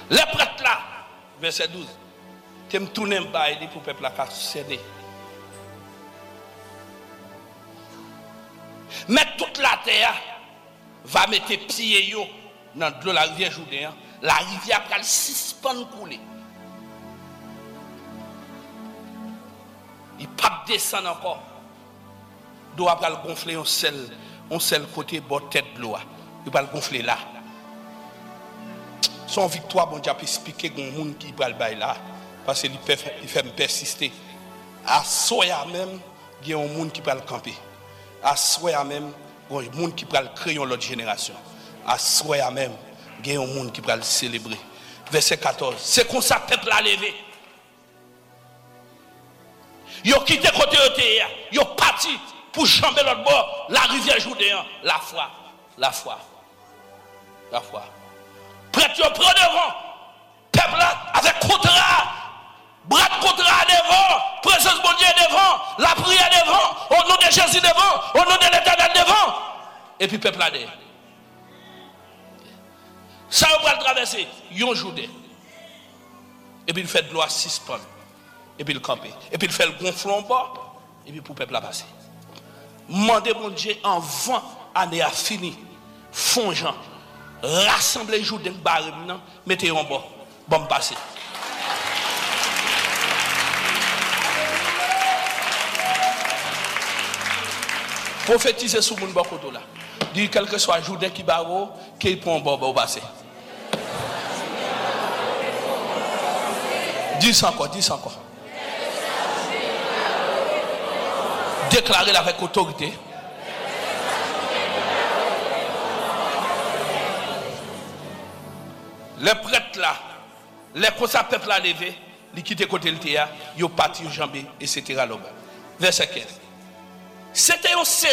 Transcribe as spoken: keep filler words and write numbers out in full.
Les prêtres là, verset douze, tu me tournes pas et pour le peuple là qui cédé. Mais toute la terre va mettre pied dans de la rivière Jourdain. La rivière va suspendre couler. Il ne peut pas descendre encore. Il doit pas gonfler un seul, un seul côté de tête de l'eau. Il va le gonfler là. Son victoire, bon Dieu, peut expliquer que les gens qui va le bailler là. Parce qu'il fait me persister. À soya même, il y a un monde qui va le camper. À soya même, il y a un monde qui va le créer l'autre génération. À soya même, il y a un monde qui va le célébrer. Verset quatorze. C'est comme ça que le peuple a levé. Ils ont quitté côté E T A. Ils ont parti pour jamber l'autre bord, la rivière Jourdain. La foi. La foi. La foi. Prêtre, ils prennent devant. Peuple là, avec contrat. Bras de contrat devant. Présence de Dieu devant. La prière devant. Au nom de Jésus devant. Au nom de l'Éternel devant. Et puis peuple là derrière. Ça, on va le traverser. Ils ont joué. Et puis il fait de l'eau à suspendre. Et puis il campe. Et puis il fait le gonflement en bas. Et puis pour le peuple à passer. Mandez mon Dieu en vingt années à fini. Fongeant. Rassemblez jour d'un barème. Mettez en bas. Bon passer. Prophétiser sur mon bakoto là. Dit quel que soit jour d'un qui barreau, qu'il prend en bas au passer. Dis encore, dis encore. Déclarez avec autorité. Les prêtres là, les consacrés peuple à lever, ils quittent côté le théâtre, ils ont parti au jambé, et cetera. Verset quinze. C'était un